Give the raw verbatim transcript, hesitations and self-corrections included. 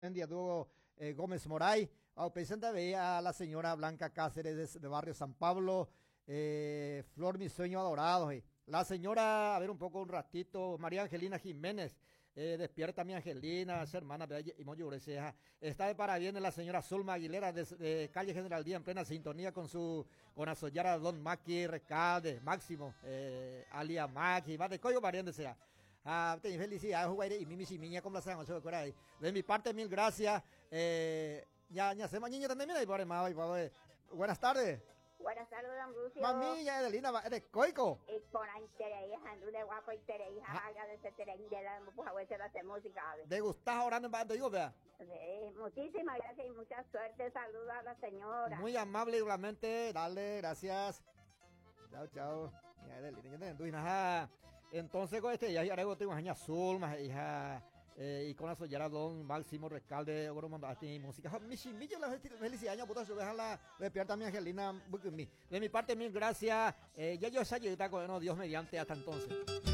Diego eh, Gómez Moray, au presente veía a la señora Blanca Cáceres de, de Barrio San Pablo, eh, Flor Mi Sueño Adorado, eh. La señora, a ver un poco un ratito, María Angelina Jiménez, eh, despierta mi Angelina, esa hermana, y Moyureseja. Está de parabienes la señora Zulma Aguilera de, de Calle General Díaz en plena sintonía con su, con Azoyara Don Maki, Recalde, Máximo, eh, Alia Maki, va de Coyo Pariente sea. Ah, te felicidades, Juguaire, y Mimi Simiña, como la saben, ocho de ahí. De mi parte, mil gracias. Eh, ya, ya se niña también, mira, y por más, y por buenas tardes. Buenas tardes, don Lucio. Mami, ya Edelina, eres coico. Y por ahí Tereija, Andú de Guapo y Tereija, haga de ese Tereija, de la Mupujahuese de hacer música. ¿Te gustas orando en Bando Lluvia? Sí, muchísimas gracias y mucha suerte. Saludos a la señora. Muy amable, igualmente. Dale, gracias. Chao, chao. Ya Edelina, ya te nada. Entonces, con este, ya haré tengo hija azul, más hija. Eh, y con la soyera don Máximo Recalde, ahora mandaste música. Michi, Michi, la felicidad, ya puta, la despierta mi Angelina. De mi parte, mil gracias. Eh, ya yo esa ayuda con Dios mediante, hasta entonces.